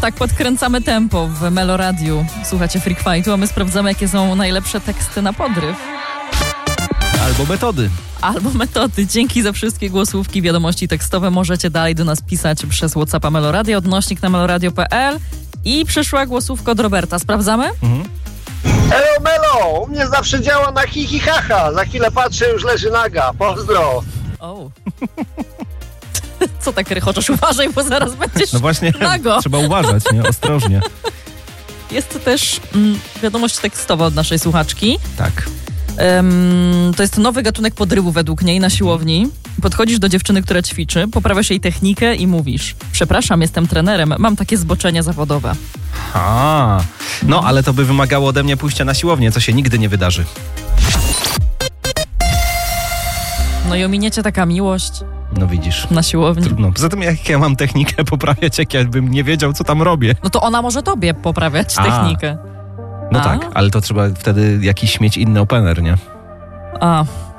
Tak podkręcamy tempo w Meloradiu. Słuchacie Freak Fightu, a my sprawdzamy, jakie są najlepsze teksty na podryw. Albo metody. Dzięki za wszystkie głosówki, wiadomości tekstowe. Możecie dalej do nas pisać przez WhatsAppa Meloradio, odnośnik na meloradio.pl. I przyszła głosówka od Roberta. Sprawdzamy? Elo Melo, u mnie zawsze działa na hi haha. Za chwilę patrzę, już leży naga. Pozdro. O. Co tak rechoczesz? Uważaj, bo zaraz będziesz No właśnie, nago. trzeba uważać, nie? Ostrożnie. Jest też wiadomość tekstowa od naszej słuchaczki. Tak. To jest nowy gatunek podrywu według niej na siłowni. Podchodzisz do dziewczyny, która ćwiczy, poprawiasz jej technikę i mówisz: przepraszam, jestem trenerem, mam takie zboczenie zawodowe. No, ale to by wymagało ode mnie pójścia na siłownię, co się nigdy nie wydarzy. No i ominiecie taka miłość No widzisz. na siłowni. Trudno. Poza tym, jak ja mam technikę poprawiać, jak ja bym nie wiedział, co tam robię. No to ona może tobie poprawiać technikę. No tak, ale to trzeba wtedy jakiś mieć inny opener, nie?